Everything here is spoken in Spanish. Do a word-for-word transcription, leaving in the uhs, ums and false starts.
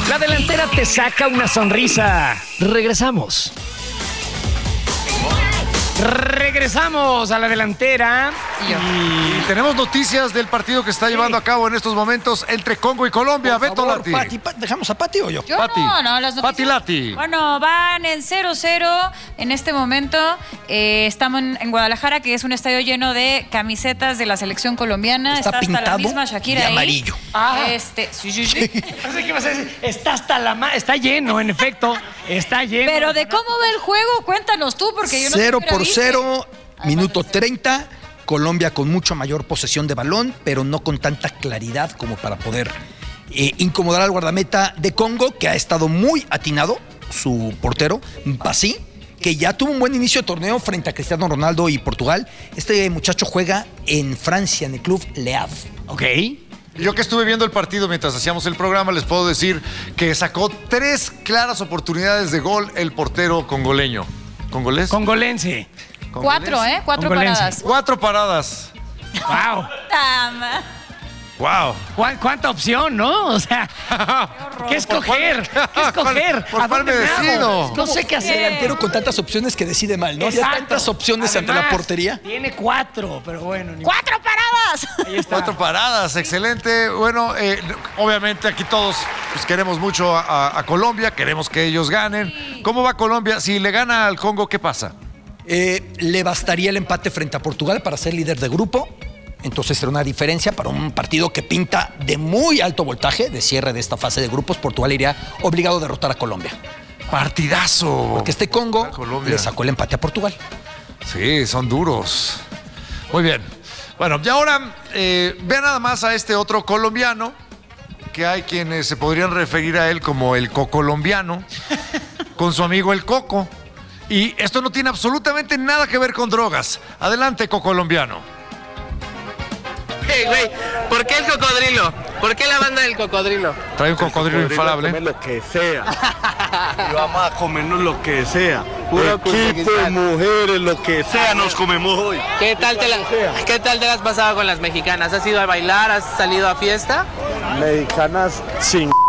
La delantera te saca una sonrisa. Regresamos. Regresamos a la delantera. Y tenemos noticias del partido que está llevando a cabo en estos momentos entre Congo y Colombia. Por Beto favor, Lati. Pati, Pati, ¿dejamos a Pati o yo? Yo Pati. no, no, las noticias. Pati Lati. Bueno, van en cero cero en este momento. Eh, estamos en, en Guadalajara, que es un estadio lleno de camisetas de la selección colombiana. Está Está, hasta la pintado misma Shakira de ahí. amarillo. Ah. Este, sí, sí, sí. Pensé que ibas a decir, está hasta la ma- está lleno, en efecto, está lleno. Pero de cómo va el juego, cuéntanos tú, porque yo no sé Cero qué hora por viste. cero, minuto treinta. Colombia con mucha mayor posesión de balón, pero no con tanta claridad como para poder eh, incomodar al guardameta de Congo, que ha estado muy atinado, su portero, Mpassi, que ya tuvo un buen inicio de torneo frente a Cristiano Ronaldo y Portugal. Este muchacho juega en Francia, en el club Le Havre. Ok. Yo que estuve viendo el partido mientras hacíamos el programa, les puedo decir que sacó tres claras oportunidades de gol el portero congoleño. ¿Congolés? Congolense. Cuatro, ¿eh? Cuatro Congolense. paradas. Cuatro paradas. Wow. Tama. Wow. ¿Cuá- ¿Cuánta opción, no? O sea, ¿qué escoger? ¿Qué escoger? ¿Por ¿A cuál dónde me me hago? decido? No sé qué hacer. Delantero con tantas opciones que decide mal, ¿no? Ya Exacto. tantas opciones ante la Además, portería. Tiene cuatro, pero bueno. Ni... ¡Cuatro paradas! Ahí está. Cuatro paradas, excelente. Bueno, eh, obviamente aquí todos pues, queremos mucho a, a Colombia, queremos que ellos ganen. ¿Cómo va Colombia? Si le gana al Congo, ¿qué pasa? Eh, le bastaría el empate frente a Portugal para ser líder de grupo. Entonces será una diferencia para un partido que pinta de muy alto voltaje de cierre de esta fase de grupos. Portugal iría obligado a derrotar a Colombia. Partidazo. Porque este Congo A Colombia. le sacó el empate a Portugal. Sí, son duros. Muy bien. Bueno, y ahora eh, vean nada más a este otro colombiano, que hay quienes se podrían referir a él como el cocolombiano, con su amigo el Coco. Y esto no tiene absolutamente nada que ver con drogas. Adelante, cocolombiano. Hey, güey, ¿por qué el cocodrilo? ¿Por qué la banda del cocodrilo? Trae un cocodrilo infalable. Comer lo que sea. Y vamos a comernos lo que sea. Puro Equipo, Kurdistán. mujeres, lo que sea nos comemos hoy. ¿Qué tal, te la, ¿Qué tal te la has pasado con las mexicanas? ¿Has ido a bailar? ¿Has salido a fiesta? Mexicanas sin